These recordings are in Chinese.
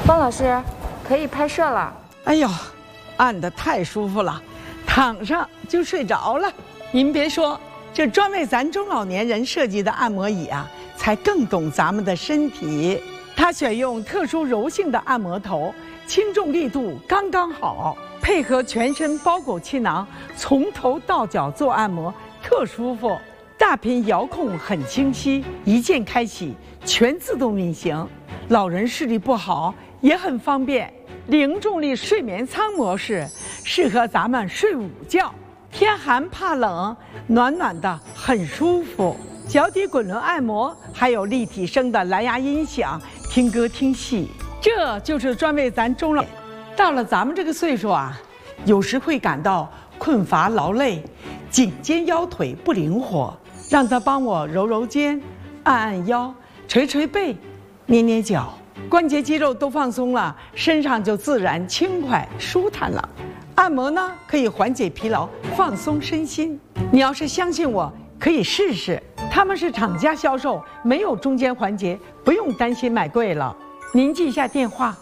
方老师，可以拍摄了。 哎呦，按得太舒服了，躺上就睡着了。您别说，这专为咱中老年人设计的按摩椅啊，才更懂咱们的身体。它选用特殊柔性的按摩头，轻重力度刚刚好，配合全身包裹气囊，从头到脚做按摩，特舒服。大屏遥控很清晰，一键开启，全自动运行。老人视力不好也很方便。零重力睡眠舱模式适合咱们睡午觉，天寒怕冷，暖暖的很舒服。脚底滚轮按摩，还有立体声的蓝牙音响，听歌听戏，这就是专为咱中老。到了咱们这个岁数啊，有时会感到困乏劳累，颈肩腰腿不灵活，让他帮我揉揉肩，按按腰，捶捶背，捏捏脚，关节肌肉都放松了，身上就自然轻快舒坦了。按摩呢，可以缓解疲劳，放松身心。你要是相信我，可以试试。他们是厂家销售，没有中间环节，不用担心买贵了。您记一下电话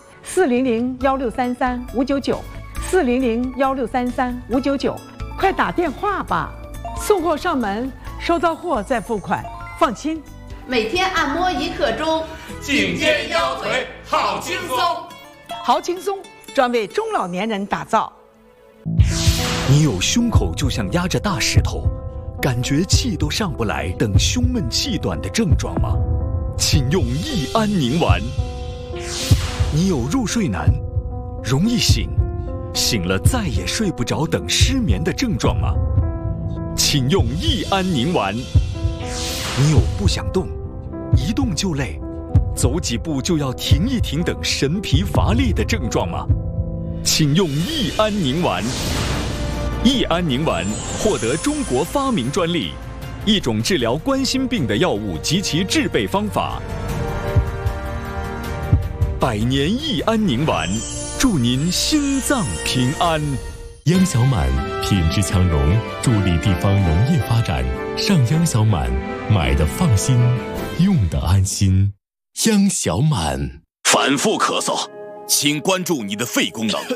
：400-1633-599，400-1633-599，快打电话吧。送货上门，收到货再付款，放心。 每天按摩1刻钟， 颈肩腰腿好轻松， 好轻松，专为中老年人打造。 你有胸口就像压着大石头，感觉气都上不来等胸闷气短的症状吗？请用益安宁丸。你有入睡难，容易醒，醒了再也睡不着等失眠的症状吗？请用益安宁丸。你有不想动，一动就累，走几步就要停一停等神疲乏力的症状吗？请用益安宁丸。益安宁丸获得中国发明专利，一种治疗冠心病的药物及其制备方法。100年益安宁丸，祝您心脏平安。 央小满品质强融，助力地方农业发展。上央小满，买的放心，用的安心。央小满。 反复咳嗽，请关注你的肺功能。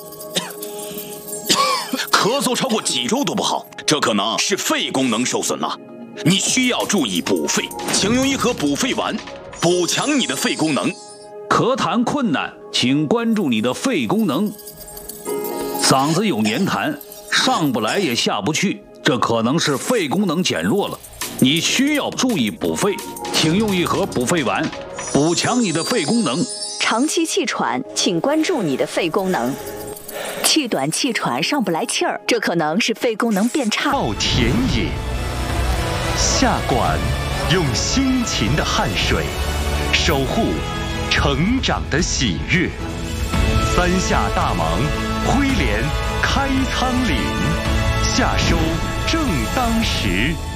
咳嗽超过几周都不好，这可能是肺功能受损了。你需要注意补肺，请用1盒补肺丸，补强你的肺功能。 咳痰困难，请关注你的肺功能。嗓子有黏痰，上不来也下不去，这可能是肺功能减弱了。你需要注意补肺，请用1盒补肺丸，补强你的肺功能。 长期气喘，请关注你的肺功能。气短气喘上不来气儿，这可能是肺功能变差。 到田野下馆，用辛勤的汗水守护成长的喜悦。3下大忙，挥镰开仓廪，夏收正当时。